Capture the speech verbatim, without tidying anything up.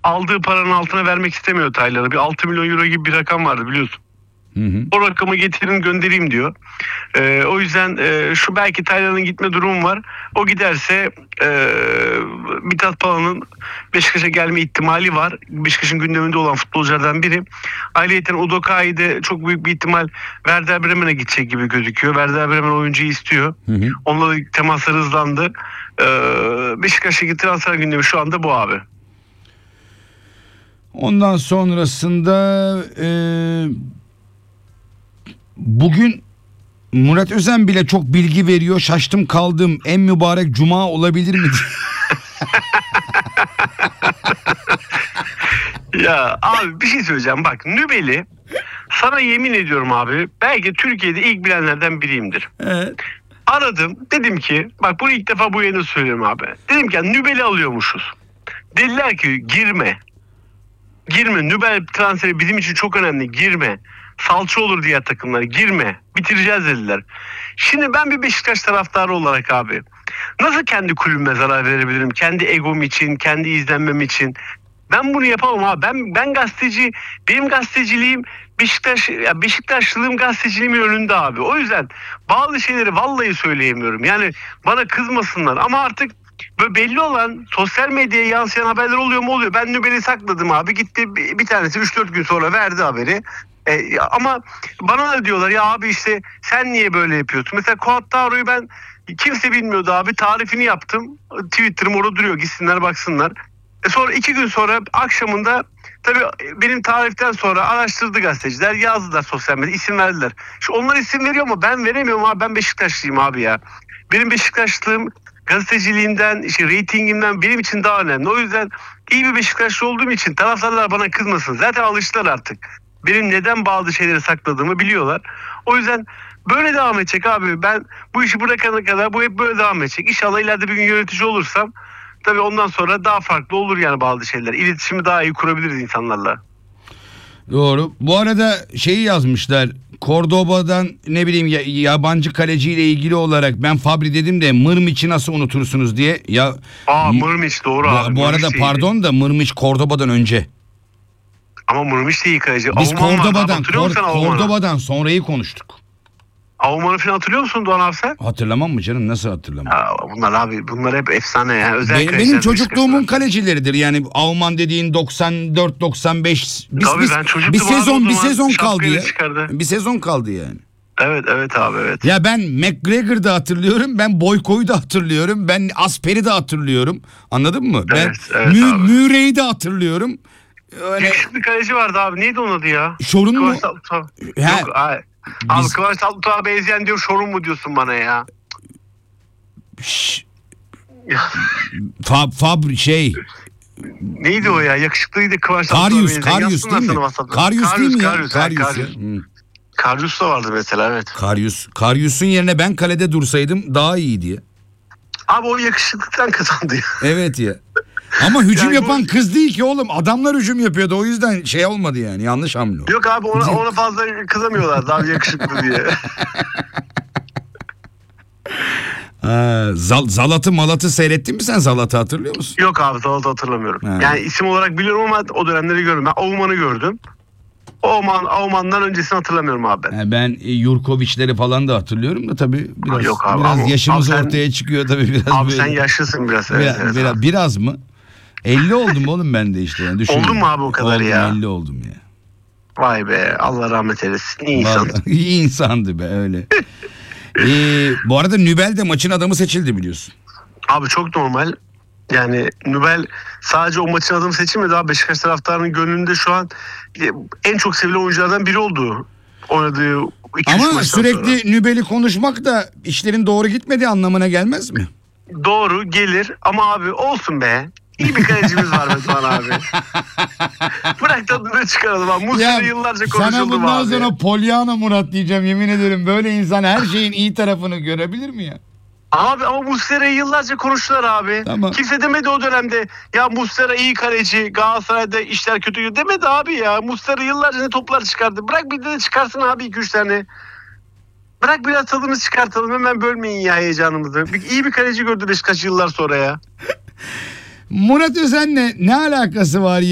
aldığı paranın altına vermek istemiyor Taylan'a. Bir altı milyon euro gibi bir rakam vardı biliyorsun. Hı hı. O rakamı getirin göndereyim diyor. Ee, o yüzden e, şu belki Taylan'ın gitme durumu var. O giderse e, Mithat Pala'nın Beşiktaş'a gelme ihtimali var. Beşiktaş'ın gündeminde olan futbolculardan biri. Ayrıyeten Udoka'yı de çok büyük bir ihtimal Werder Bremen'e gidecek gibi gözüküyor. Werder Bremen oyuncuyu istiyor. Hı hı. Onunla da temaslar hızlandı. Ee, Beşiktaş'taki transfer gündemi şu anda bu abi. Ondan sonrasında e, bugün Murat Özen bile çok bilgi veriyor. Şaştım kaldım. En mübarek cuma olabilir mi? Ya abi bir şey söyleyeceğim. Bak Nübel'i sana yemin ediyorum abi belki Türkiye'de ilk bilenlerden biriyimdir. Evet. Aradım dedim ki bak bunu ilk defa bu yayında söylüyorum abi. Dedim ki Nübel'i alıyormuşuz. Dediler ki girme. Girme. Nübel transferi bizim için çok önemli. Girme. Salça olur diğer takımlara. Girme. Bitireceğiz dediler. Şimdi ben bir Beşiktaş taraftarı olarak abi nasıl kendi kulübüme zarar verebilirim? Kendi egom için, kendi izlenmem için. Ben bunu yapamam abi. Ben ben gazeteci, benim gazeteciliğim Beşiktaş, ya Beşiktaşlılığım gazeteciliğimin önünde abi. O yüzden bazı şeyleri vallahi söyleyemiyorum. Yani bana kızmasınlar ama artık böyle belli olan sosyal medyaya yansıyan haberler oluyor mu oluyor. Ben Nübel'i sakladım abi. Gitti bir, bir tanesi üç dört gün sonra verdi haberi. E, ama bana da diyorlar ya abi işte sen niye böyle yapıyorsun? Mesela Kuattaro'yu ben kimse bilmiyordu abi. Tarifini yaptım. Twitter'ım orada duruyor. Gitsinler baksınlar. E sonra iki gün sonra akşamında tabii benim tariften sonra araştırdı gazeteciler. Yazdılar sosyal medyada. İsim verdiler. Şu onlar isim veriyor ama ben veremiyorum abi. Ben Beşiktaşlıyım abi ya. Benim Beşiktaşlığım gazeteciliğimden, işte reytingimden benim için daha önemli. O yüzden iyi bir Beşiktaşlı olduğum için taraftarlar bana kızmasın. Zaten alıştılar artık. Benim neden bazı şeyleri sakladığımı biliyorlar. O yüzden böyle devam edecek abi. Ben bu işi bırakana kadar bu hep böyle devam edecek. İnşallah ileride bir gün yönetici olursam tabii ondan sonra daha farklı olur yani bazı şeyler. İletişimi daha iyi kurabiliriz insanlarla. Doğru. Bu arada şeyi yazmışlar. Cordoba'dan ne bileyim ya, yabancı kaleciyle ilgili olarak ben Fabri dedim de Mırmiç'i nasıl unutursunuz diye. Ya Aa Mırmiç doğru bu, abi. bu arada Mırmiç pardon da Mırmiç Cordoba'dan önce. Ama Mırmiç de iyi kaleci. Biz Avuman vardı. Cordoba'dan Hatırlıyor musun Kor- Avuman'ı? Cordoba'dan sonrayı konuştuk. Avuman'ı falan hatırlıyor musun Doğan abi sen? Hatırlamam mı canım, nasıl hatırlamam? Ya bunlar abi bunlar hep efsane ya. Özel Benim, benim çocukluğumun kalecileridir. Yani Alman dediğin doksan dört doksan beş biz, Tabii biz, ben çocuktum bir abi sezon o bir zaman. sezon kaldı Şapkayla ya. çıkardı. Bir sezon kaldı yani. Evet evet abi evet. Ya ben McGregor'ı da hatırlıyorum. Ben Boyko'yu da hatırlıyorum. Ben Asper'i de hatırlıyorum. Anladın mı? Evet, ben evet Mü- abi. Mürey'i de hatırlıyorum. Öyle Yakışıklı kaleci vardı abi. Neydi onun adı ya? Şorun mu? Kıvanç Tatlıtuğ. He. Yok ay. Abi Biz- Kıvanç Tatlıtuğ'a benzeyen diyor Şorun mu diyorsun bana ya? Şş, Fab, Fab şey Neydi o ya? Yakışıklıydı Kıvanç Tatlıtuğ'a Karyus, benzeyen. Karyus Yazsınlar değil mi? sana WhatsApp'tan. Karyus değil mi ya? Karyus, Karyus, Karyus, ya. Karyus. Hı. Karyus da vardı mesela evet. Karyus. Karyus'un yerine ben kalede dursaydım daha iyiydi ya. Abi o yakışıklıktan kazandı ya. Evet ya. Ama hücum Yani bu- yapan kız değil ki oğlum. Adamlar hücum yapıyordu. O yüzden şey olmadı yani. Yanlış hamle oldu. Yok abi ona, ona fazla kızamıyorlar abi yakışıklı diye. Ha, Zal, Zalat'ı Malat'ı seyrettin mi sen? Zalat'ı hatırlıyor musun? Yok abi Zalat'ı hatırlamıyorum. He. Yani isim olarak biliyorum ama o dönemleri görmedim. Ben Auman'ı gördüm. Auman, Auman'dan öncesini hatırlamıyorum abi ben. Ha, ben e, Yurkoviçleri falan da hatırlıyorum da tabii biraz, Yok abi, biraz ama- yaşımız abi sen- ortaya çıkıyor tabii biraz. Abi böyle. sen yaşlısın biraz. Evet, biraz, evet biraz, abi. biraz mı? elli oldum oğlum ben de işte. Yani, düşün. Oldun mu abi o kadar oldum, ya? elli oldum ya. Vay be Allah rahmet eylesin. İyi insan. Vallahi iyi insandı be öyle. ee, bu arada Nübel de maçın adamı seçildi biliyorsun. Abi çok normal. Yani Nübel sadece o maçın adamı seçilmedi abi. Beşiktaş taraftarının gönlünde şu an en çok sevilen oyunculardan biri oldu. Oynadığı iki üç Ama maçtan sürekli sonra. Nübel'i konuşmak da işlerin doğru gitmediği anlamına gelmez mi? Doğru gelir ama abi olsun be. İyi bir kalecimiz var Metehan abi. Bırak tadını çıkaralım abi. Muslera yıllarca konuşuldu sana bu bundan abi. sonra Pollyanna Murat diyeceğim, yemin ederim. Böyle insan her şeyin iyi tarafını görebilir mi ya? Abi ama Muslera'yı yıllarca konuştular abi. Tamam. Kimse demedi o dönemde. Ya Muslera iyi kaleci. Galatasaray'da işler kötü gidiyor demedi abi ya. Muslera yıllarca ne toplar çıkardı. Bırak bir de çıkarsın abi iki üç tane. Bırak biraz tadını çıkartalım. Hemen bölmeyin ya heyecanımızı. Bir, iyi bir kaleci gördü Beşiktaş yıllar sonra ya. Murat Özen'le ne alakası var